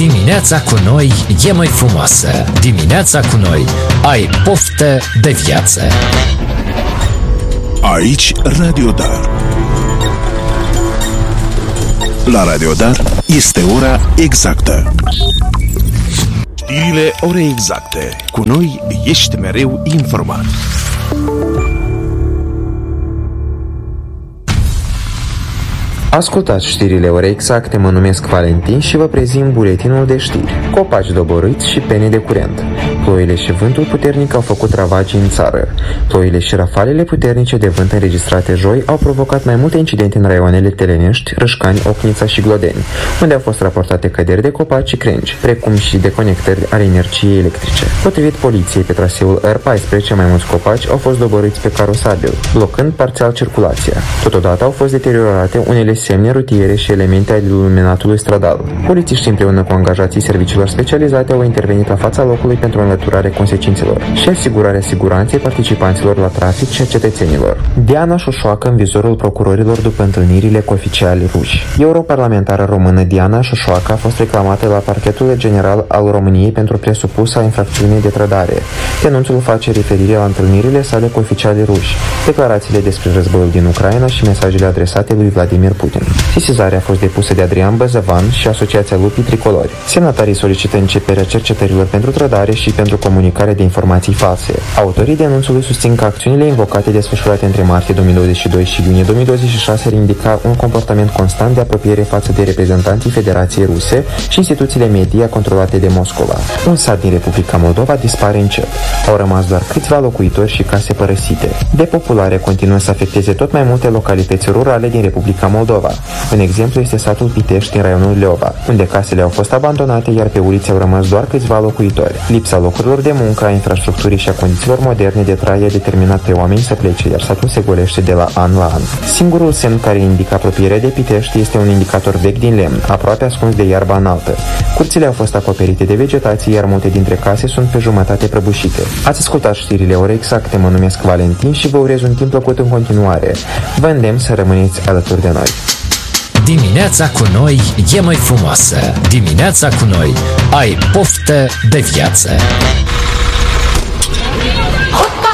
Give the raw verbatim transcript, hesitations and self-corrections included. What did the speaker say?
Dimineața cu noi e mai frumoasă. Dimineața cu noi ai poftă de viață. Aici Radio Dar. La Radio Dar este ora exactă. Știrile ore exacte. Cu noi ești mereu informat. Ascultați știrile ore exacte, mă numesc Valentin și vă prezint buletinul de știri. Copaci doboriți și pene de curent. Ploile și vântul puternic au făcut ravagii în țară. Ploile și rafalele puternice de vânt înregistrate joi au provocat mai multe incidente în raioanele Telenești, Râșcani, Ocnița și Glodeni, unde au fost raportate căderi de copaci și crengi, precum și deconectări ale energiei electrice. Potrivit poliției, pe traseul R paisprezece, mai mulți copaci au fost doboriți pe carosabil, blocând parțial circulația. Totodată au fost deteriorate unele semne rutiere și elemente ale iluminatului stradal. Polițiștii împreună cu angajații serviciilor specializate au intervenit la fața locului pentru înlăturarea consecințelor și asigurarea siguranței participanților la trafic și a cetățenilor. Diana Șoșoacă în vizorul procurorilor după întâlnirile cu oficiali ruși. Europarlamentara română Diana Șoșoacă a fost reclamată la Parchetul General al României pentru presupusa infracțiune de trădare. Denunțul face referire la întâlnirile sale cu oficiali ruși, declarațiile despre războiul din Ucraina și mesajele adresate lui Vladimir Putin. Sesizarea a fost depusă de Adrian Băzăvan și Asociația Lupii Tricolori. Semnatarii solicită începerea cercetărilor pentru trădare și pentru comunicare de informații false. Autorii denunțului susțin că acțiunile invocate desfășurate între martie două mii douăzeci și doi și iunie două mii douăzeci și șase ar indica un comportament constant de apropiere față de reprezentanții Federației Ruse și instituțiile media controlate de Moscova. Un sat din Republica Moldova dispare încet. Au rămas doar câțiva locuitori și case părăsite. Depopularea continuă să afecteze tot mai multe localități rurale din Republica Moldova. Un exemplu este satul Pitești din raionul Leova, unde casele au fost abandonate, iar pe ulițe au rămas doar câțiva locuitori. Lipsa locurilor de muncă, a infrastructurii și a condițiilor moderne de trai a determinat pe oameni să plece, iar satul se golește de la an la an. Singurul semn care indică apropierea de Pitești este un indicator vechi din lemn, aproape ascuns de iarba înaltă. Curțile au fost acoperite de vegetație, iar multe dintre case sunt pe jumătate prăbușite. Ați ascultat știrile ore exacte, mă numesc Valentin și vă urez un timp plăcut în continuare. Vă îndemn să rămâneți alături de noi. Dimineața cu noi e mai frumoasă. Dimineața cu noi ai poftă de viață.